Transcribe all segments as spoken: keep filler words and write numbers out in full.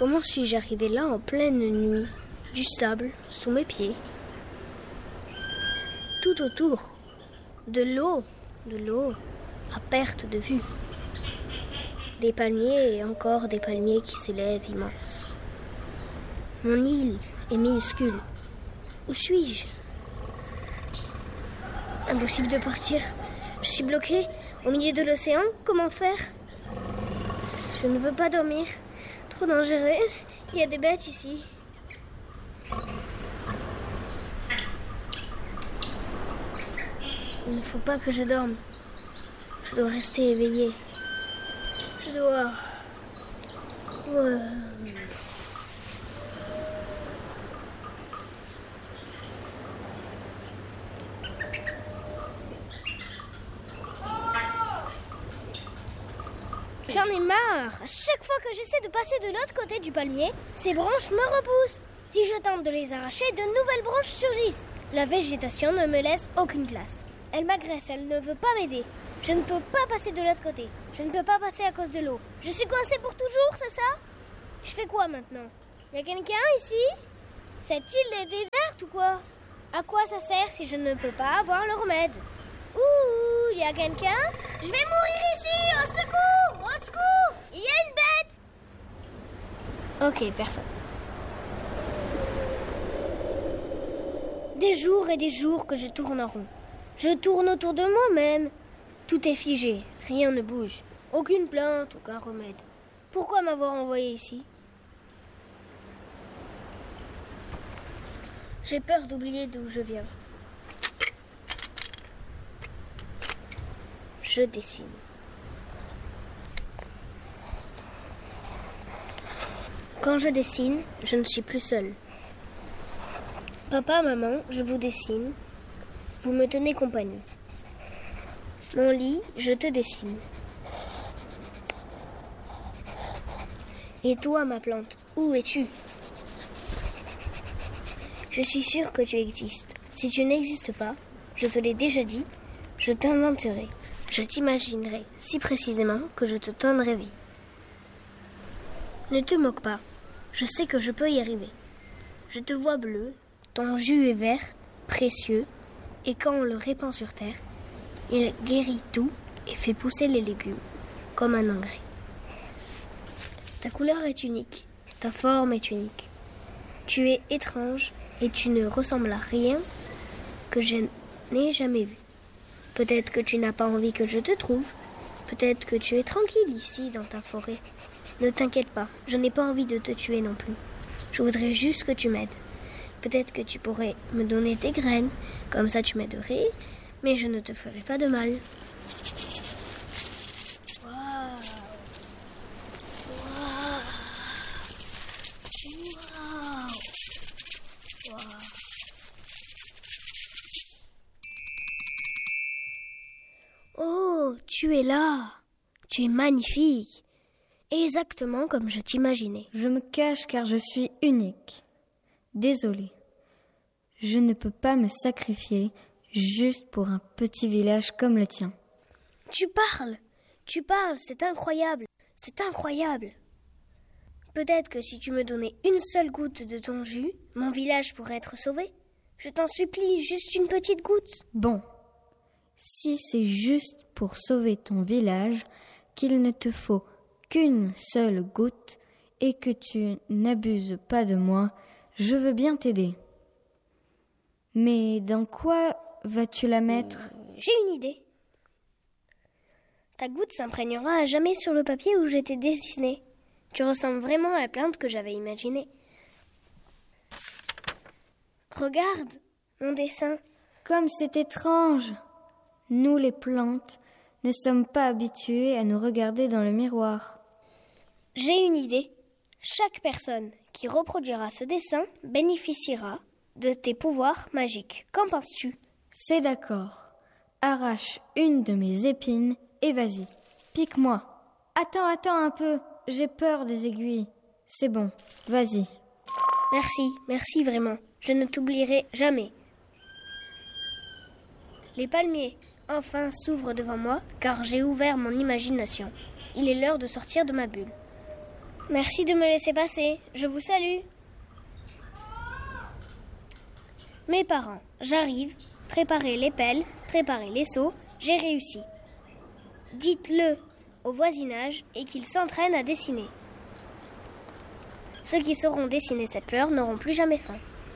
Comment suis-je arrivé là en pleine nuit? Du sable sous mes pieds. Tout autour, de l'eau, de l'eau, à perte de vue. Des palmiers et encore des palmiers qui s'élèvent immenses. Mon île est minuscule. Où suis-je? Impossible de partir. Je suis bloquée au milieu de l'océan. Comment faire? Je ne veux pas dormir. Trop dangereux. Il y a des bêtes ici. Il ne faut pas que je dorme. Je dois rester éveillée. Je dois... Ouais. J'en ai marre. À chaque fois que j'essaie de passer de l'autre côté du palmier, ces branches me repoussent. Si je tente de les arracher, de nouvelles branches surgissent. La végétation ne me laisse aucune place. Elle m'agresse, elle ne veut pas m'aider. Je ne peux pas passer de l'autre côté. Je ne peux pas passer à cause de l'eau. Je suis coincée pour toujours, c'est ça? Je fais quoi maintenant? Il y a quelqu'un ici? Cette île est déserte ou quoi? À quoi ça sert si je ne peux pas avoir le remède? Ouh, il y a quelqu'un? Je vais mourir ici! Au secours! Au secours! Il y a une bête! Ok, personne. Des jours et des jours que je tourne en rond. Je tourne autour de moi-même. Tout est figé, rien ne bouge. Aucune plainte, aucun remède. Pourquoi m'avoir envoyé ici? J'ai peur d'oublier d'où je viens. Je dessine. Quand je dessine, je ne suis plus seule. Papa, maman, je vous dessine. Vous me tenez compagnie. Mon lit, je te dessine. Et toi, ma plante, où es-tu? Je suis sûre que tu existes. Si tu n'existes pas, je te l'ai déjà dit, je t'inventerai. Je t'imaginerai si précisément que je te donnerai vie. Ne te moque pas. Je sais que je peux y arriver. Je te vois bleu, ton jus est vert, précieux, et quand on le répand sur terre, il guérit tout et fait pousser les légumes, comme un engrais. Ta couleur est unique, ta forme est unique. Tu es étrange et tu ne ressembles à rien que je n'ai jamais vu. Peut-être que tu n'as pas envie que je te trouve. Peut-être que tu es tranquille ici dans ta forêt. Ne t'inquiète pas, je n'ai pas envie de te tuer non plus. Je voudrais juste que tu m'aides. Peut-être que tu pourrais me donner tes graines, comme ça tu m'aiderais, mais je ne te ferai pas de mal. Waouh! Waouh! Waouh! Waouh! Oh, tu es là! Tu es magnifique! Exactement comme je t'imaginais. Je me cache car je suis unique. Désolée. Je ne peux pas me sacrifier juste pour un petit village comme le tien. Tu parles, tu parles, c'est incroyable, c'est incroyable. Peut-être que si tu me donnais une seule goutte de ton jus, mon village pourrait être sauvé. Je t'en supplie, juste une petite goutte. Bon, si c'est juste pour sauver ton village, qu'il ne te faut qu'une seule goutte et que tu n'abuses pas de moi, je veux bien t'aider. Mais dans quoi vas-tu la mettre? euh, J'ai une idée. Ta goutte s'imprégnera à jamais sur le papier où j'étais dessiné. Tu ressembles vraiment à la plante que j'avais imaginée. Regarde mon dessin. Comme c'est étrange. Nous, les plantes, ne sommes pas habitués à nous regarder dans le miroir. J'ai une idée. Chaque personne qui reproduira ce dessin bénéficiera de tes pouvoirs magiques. Qu'en penses-tu? C'est d'accord. Arrache une de mes épines et vas-y, pique-moi. Attends, attends un peu, j'ai peur des aiguilles. C'est bon, vas-y. Merci, merci vraiment. Je ne t'oublierai jamais. Les palmiers, enfin, s'ouvrent devant moi, car j'ai ouvert mon imagination. Il est l'heure de sortir de ma bulle. Merci de me laisser passer. Je vous salue. Mes parents, j'arrive. Préparez les pelles, préparez les seaux. J'ai réussi. Dites-le au voisinage et qu'ils s'entraînent à dessiner. Ceux qui sauront dessiner cette fleur n'auront plus jamais faim.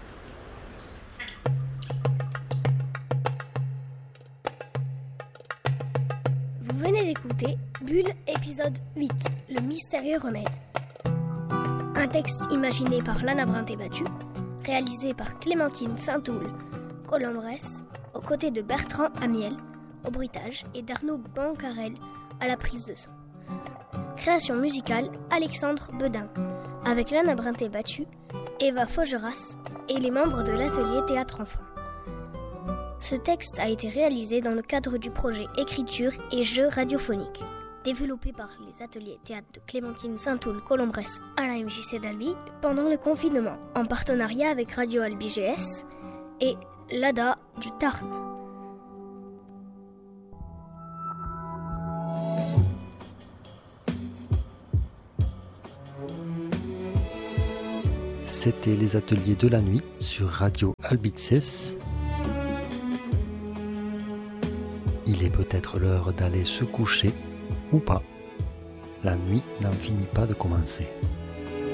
Vous venez d'écouter Bulle, épisode huit, le mystérieux remède. Un texte imaginé par Lana Brinté-Battu, réalisé par Clémentine Saint-Toul Colombrès, aux côtés de Bertrand Amiel au bruitage et d'Arnaud Bancarel à la prise de son. Création musicale Alexandre Bedin, avec Lana Brinté-Battu, Eva Faugeras et les membres de l'atelier Théâtre Enfant. Ce texte a été réalisé dans le cadre du projet Écriture et Jeux radiophoniques, développé par les ateliers théâtre de Clémentine Saint-Toul Colombrès à la M J C d'Albi pendant le confinement, en partenariat avec Radio Albi G S et l'A D A du Tarn. C'était les ateliers de la nuit sur Radio Albitses. Il est peut-être l'heure d'aller se coucher ou pas. La nuit n'en finit pas de commencer.